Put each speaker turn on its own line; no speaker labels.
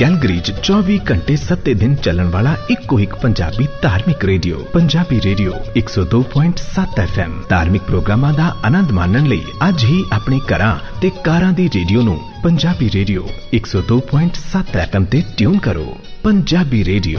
Calgary 24 घंटे 7 दिन चलन वाला इको एक पंजाबी धार्मिक रेडियो पंजाबी रेडियो 102.7 FM। धार्मिक प्रोग्रामां दा आनंद मानन लई अज ही अपने घरां ते कारां दी रेडियो नूं पंजाबी रेडियो 102.7 FM ते ट्यून करो। पंजाबी रेडियो